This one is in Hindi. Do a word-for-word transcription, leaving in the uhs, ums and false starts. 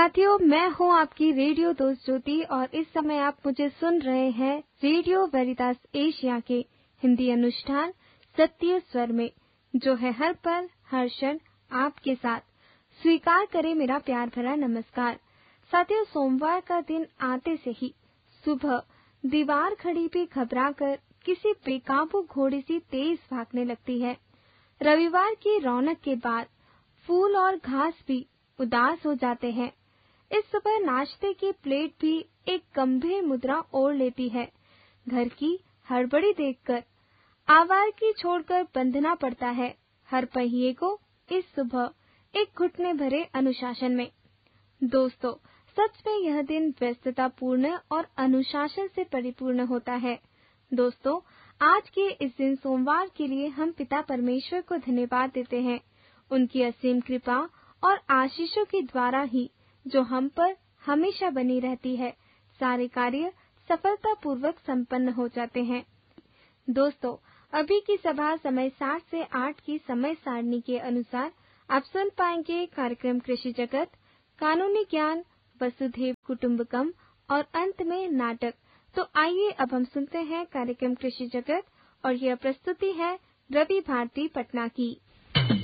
साथियों, मैं हूं आपकी रेडियो दोस्त ज्योति और इस समय आप मुझे सुन रहे हैं रेडियो वेरितास एशिया के हिंदी अनुष्ठान सत्य स्वर में, जो है हर पल हर क्षण आपके साथ। स्वीकार करें मेरा प्यार भरा नमस्कार। साथियों, सोमवार का दिन आते से ही सुबह दीवार खड़ी भी घबराकर किसी बेकाबू घोड़े सी तेज भागने लगती है। रविवार की रौनक के बाद फूल और घास भी उदास हो जाते हैं। इस सुबह नाश्ते की प्लेट भी एक गंभीर मुद्रा ओढ़ लेती है। घर की हड़बड़ी देखकर आवार की छोड़कर बंधना पड़ता है हर पहिए को इस सुबह एक घुटने भरे अनुशासन में। दोस्तों, सच में यह दिन व्यस्ततापूर्ण और अनुशासन से परिपूर्ण होता है। दोस्तों, आज के इस दिन सोमवार के लिए हम पिता परमेश्वर को धन्यवाद देते हैं, उनकी असीम कृपा और आशीषों के द्वारा ही जो हम पर हमेशा बनी रहती है, सारे कार्य सफलतापूर्वक संपन्न हो जाते हैं। दोस्तों, अभी की सभा समय सात से आठ की समय सारणी के अनुसार आप सुन पाएंगे कार्यक्रम कृषि जगत, कानूनी ज्ञान, वसुधैव कुटुंबकम और अंत में नाटक। तो आइए अब हम सुनते हैं कार्यक्रम कृषि जगत और यह प्रस्तुति है रवि भारती पटना की।